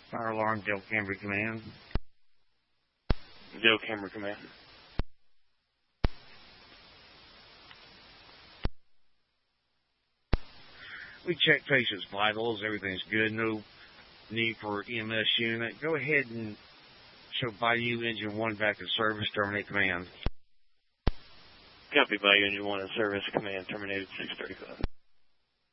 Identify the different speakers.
Speaker 1: Fire alarm, Del Camry Command.
Speaker 2: Del Camry Command.
Speaker 1: We check patient's vitals. Everything's good. No need for EMS unit. Go ahead and show Bayou Engine 1 back in service. Terminate command.
Speaker 2: Copy, Bayou Engine 1 in service. Command terminated 6:35.